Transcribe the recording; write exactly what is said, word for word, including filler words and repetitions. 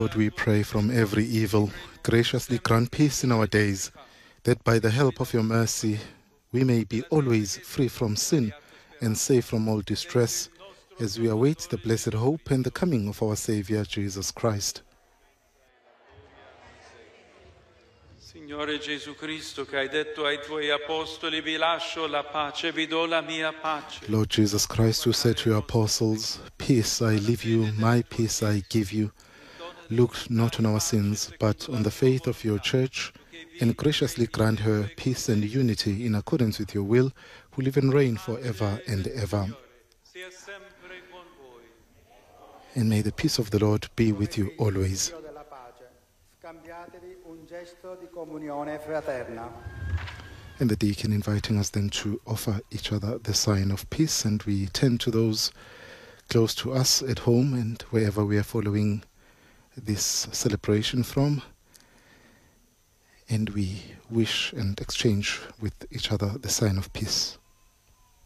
Lord, we pray from every evil, graciously grant peace in our days, that by the help of your mercy we may be always free from sin and safe from all distress, as we await the blessed hope and the coming of our Savior, Jesus Christ. Signore Gesù Cristo, che hai detto ai tuoi apostoli, vi lascio la pace, vi do la mia pace. Lord Jesus Christ, who said to your apostles, "Peace I leave you, my peace I give you," look not on our sins, but on the faith of your church, and graciously grant her peace and unity in accordance with your will, who live and reign forever and ever. And may the peace of the Lord be with you always. And the deacon inviting us then to offer each other the sign of peace, and we tend to those close to us at home and wherever we are following this celebration from, and we wish and exchange with each other the sign of peace.